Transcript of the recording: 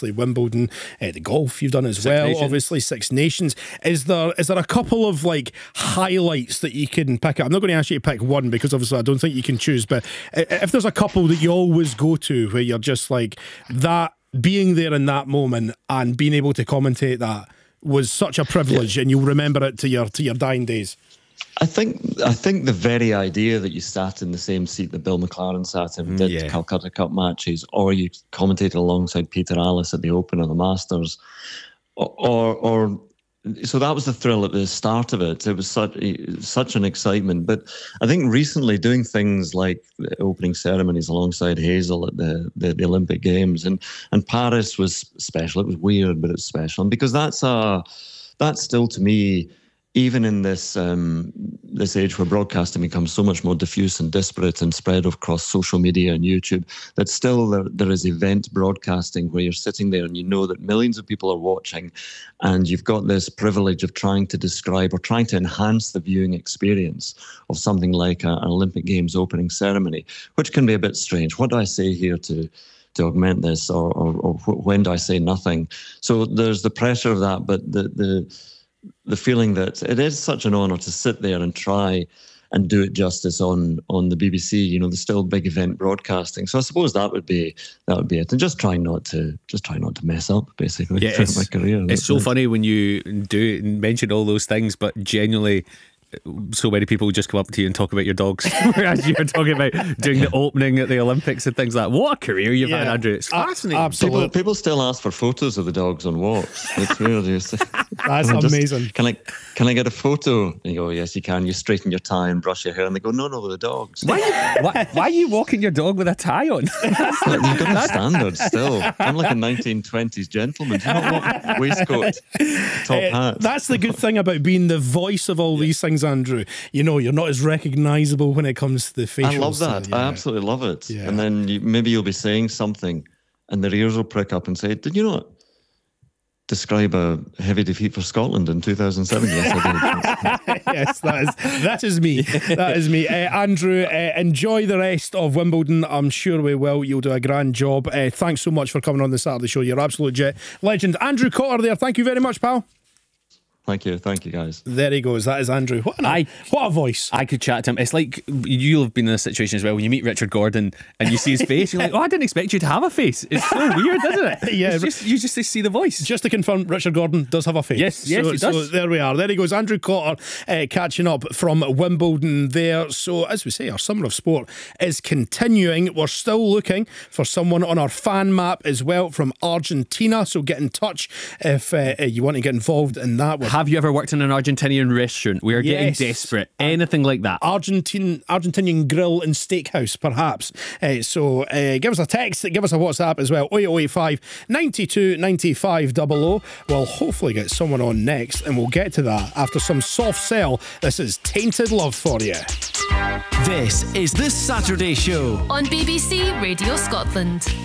obviously Wimbledon, the golf you've done as well, Nations. obviously Six Nations. Is there a couple of like highlights that you can pick up? I'm not going to ask you to pick one because obviously I don't think you can choose, but if there's a couple that you always go to where you're just like, that being there in that moment and being able to commentate that was such a privilege, and you'll remember it to your dying days. I think the very idea that you sat in the same seat that Bill McLaren sat in, did Calcutta Cup matches, or you commentated alongside Peter Alliss at the Open or the Masters, or so that was the thrill at the start of it. It was such an excitement. But I think recently doing things like the opening ceremonies alongside Hazel at the Olympic Games and Paris was special. It was weird, but it's special, and because that's still to me, even in this age where broadcasting becomes so much more diffuse and disparate and spread across social media and YouTube, that still there is event broadcasting where you're sitting there and you know that millions of people are watching, and you've got this privilege of trying to describe or trying to enhance the viewing experience of something like an Olympic Games opening ceremony, which can be a bit strange. What do I say here to augment this, or when do I say nothing? So there's the pressure of that, but the feeling that it is such an honour to sit there and try and do it justice on the BBC. You know, there's still big event broadcasting. So I suppose that would be it. And just try not to mess up, basically, throughout my career. It's so funny when you do mention all those things, but genuinely, so many people just come up to you and talk about your dogs, whereas you're talking about doing the opening at the Olympics and things like that. What a career you've had, Andrew. It's fascinating. Absolutely. People still ask for photos of the dogs on walks. It's weird. That's amazing. Can I get a photo? And you go, yes, you can. You straighten your tie and brush your hair, and they go, no, the dogs. Why are you walking your dog with a tie on? You've got a standard still. I'm like a 1920s gentleman. Do you not want waistcoat, top hat? That's the good thing about being the voice of all these things, Andrew. You know, you're not as recognisable when it comes to the facials. I love that. I absolutely love it. Yeah. And then maybe you'll be saying something and their ears will prick up and say, did you not describe a heavy defeat for Scotland in 2007? Yes, I did. Yes, that is me. That is me. Andrew, enjoy the rest of Wimbledon. I'm sure we will. You'll do a grand job. Thanks so much for coming on the Saturday show. You're absolute legend. Andrew Cotter there. Thank you very much, pal. Thank you, guys. There he goes. That is Andrew. What a voice. I could chat to him. It's like you'll have been in this situation as well. When you meet Richard Gordon and you see his face, you're like, I didn't expect you to have a face. It's so weird, isn't it? Yeah, you just see the voice. Just to confirm, Richard Gordon does have a face. Yes, he does. So there we are. There he goes. Andrew Cotter catching up from Wimbledon there. So as we say, our summer of sport is continuing. We're still looking for someone on our fan map as well from Argentina. So get in touch if you want to get involved in that. Have you ever worked in an Argentinian restaurant? We are getting desperate. Anything like that. Argentinian grill and steakhouse, perhaps. So give us a text, give us a WhatsApp as well. 0885 92 95 00. We'll hopefully get someone on next, and we'll get to that after some soft sell. This is Tainted Love for you. This is The Saturday Show on BBC Radio Scotland.